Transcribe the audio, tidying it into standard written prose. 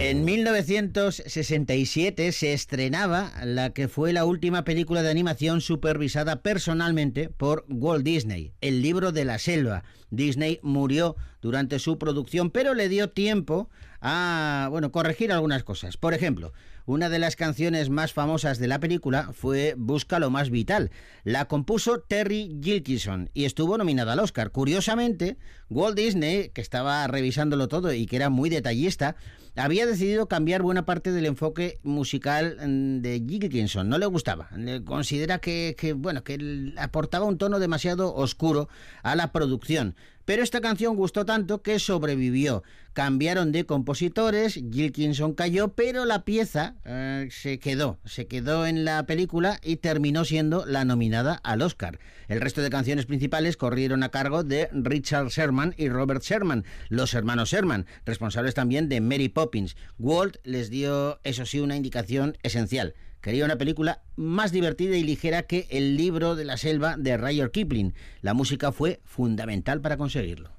En 1967 se estrenaba la que fue la última película de animación supervisada personalmente por Walt Disney, El libro de la selva. Disney murió durante su producción, pero le dio tiempo a, corregir algunas cosas. Por ejemplo, una de las canciones más famosas de la película fue Busca lo más vital. La compuso Terry Gilkyson y estuvo nominada al Oscar. Curiosamente, Walt Disney, que estaba revisándolo todo y que era muy detallista, había decidido cambiar buena parte del enfoque musical de Gilkyson. No le gustaba. Considera que aportaba un tono demasiado oscuro a la producción. Pero esta canción gustó tanto que sobrevivió. Cambiaron de compositores, Gilkyson cayó, pero la pieza se quedó en la película y terminó siendo la nominada al Oscar. El resto de canciones principales corrieron a cargo de Richard Sherman y Robert Sherman, los hermanos Sherman, responsables también de Mary Poppins. Walt les dio, eso sí, una indicación esencial. Quería una película más divertida y ligera que El libro de la selva de Rudyard Kipling. La música fue fundamental para conseguirlo.